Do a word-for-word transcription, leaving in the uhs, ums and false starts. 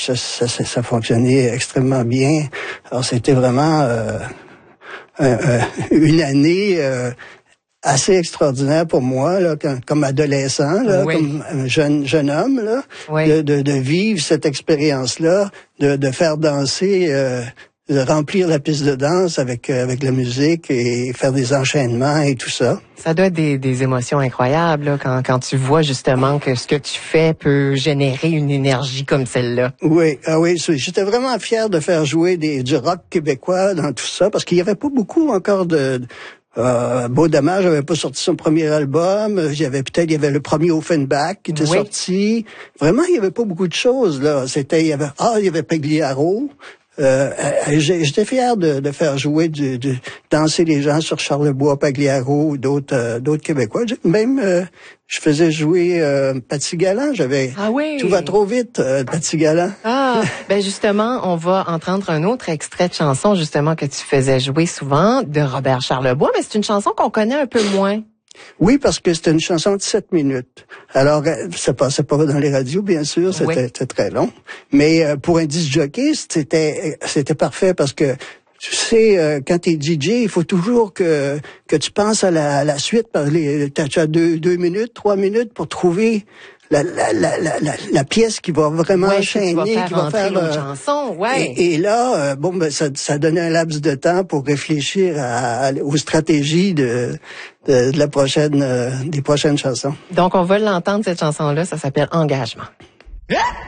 ça, ça, ça, ça fonctionnait extrêmement bien. Alors, c'était vraiment euh, un, un, une année euh, assez extraordinaire pour moi, là, comme, comme adolescent, là, oui. comme un jeune jeune homme, là, oui. de, de, de vivre cette expérience-là, de, de faire danser, euh, de remplir la piste de danse avec euh, avec la musique et faire des enchaînements et tout ça. Ça doit être des, des émotions incroyables là, quand quand tu vois justement que ce que tu fais peut générer une énergie comme celle-là. Oui, ah oui, j'étais vraiment fier de faire jouer des du rock québécois dans tout ça parce qu'il y avait pas beaucoup encore de Euh, Beau Dommage n'avait pas sorti son premier album. Il y avait peut-être, il y avait le premier Offenbach qui était oui. sorti. Vraiment, il y avait pas beaucoup de choses, là. C'était, il y avait, ah, il y avait Pagliaro. Euh, j'étais fier de, de faire jouer, de, de danser les gens sur Charlebois, Pagliaro ou d'autres, euh, d'autres Québécois. Même, euh, je faisais jouer euh, Patsy Galland. J'avais ah oui. Tout va trop vite, euh, Patsy Galland. Ah, ben justement, on va entendre un autre extrait de chanson justement que tu faisais jouer souvent de Robert Charlebois, mais c'est une chanson qu'on connaît un peu moins. Oui, parce que c'était une chanson de sept minutes. Alors, ça passait pas dans les radios, bien sûr, c'était, oui. c'était très long. Mais euh, pour un disc jockey, c'était c'était parfait parce que tu sais, euh, quand t'es D J, il faut toujours que que tu penses à la, à la suite. Par les, t'as, tu as deux, deux minutes, trois minutes pour trouver la la la la, la, la pièce qui va vraiment ouais, enchaîner, qui va faire qui va faire euh, chanson, ouais. Et, et là, euh, bon, ben ça, ça donnait un laps de temps pour réfléchir à, à, aux stratégies de, de, de la prochaine, euh, des prochaines chansons. Donc on va l'entendre cette chanson-là, ça s'appelle Engagement.